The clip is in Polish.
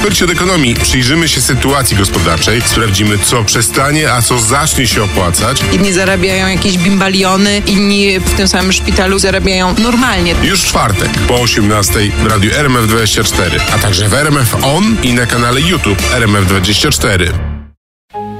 Eksperci od ekonomii. Przyjrzymy się sytuacji gospodarczej, sprawdzimy, co przestanie, a co zacznie się opłacać. Inni zarabiają jakieś bimbaliony, inni w tym samym szpitalu zarabiają normalnie. Już w czwartek po 18:00 w radiu RMF24, a także w RMF On i na kanale YouTube RMF24.